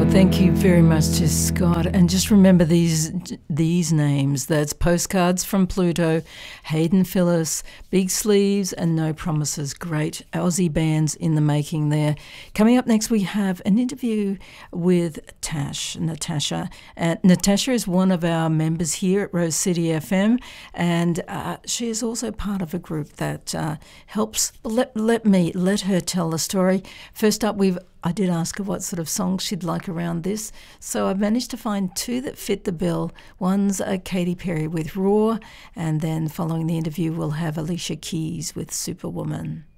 Thank you very much to Scott. And just remember these names. That's Postcards from Pluto, Hayden Phillis, Big Sleeves and No Promises. Great Aussie bands in the making there. Coming up next, we have an interview with Natasha. Natasha is one of our members here at Rose City FM, and she is also part of a group that helps. Let her tell the story. First up, I did ask her what sort of songs she'd like around this, so I've managed to find two that fit the bill. One's Katy Perry with Raw, and then following the interview we'll have Alicia Keys with Superwoman.